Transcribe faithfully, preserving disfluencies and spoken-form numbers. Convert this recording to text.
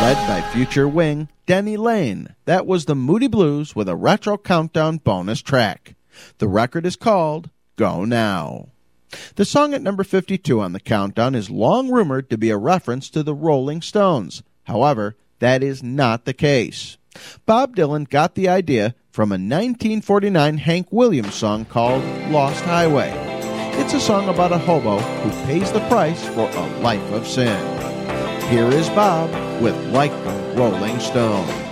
led by future wing Denny Lane. That was the Moody Blues with a Retro Countdown bonus track. The record is called Go Now. The song at number fifty-two on the countdown is long rumored to be a reference to the Rolling Stones. However, that is not the case. Bob Dylan got the idea from a nineteen forty-nine Hank Williams song called Lost Highway. It's a song about a hobo who pays the price for a life of sin. Here is Bob with Like the Rolling Stones.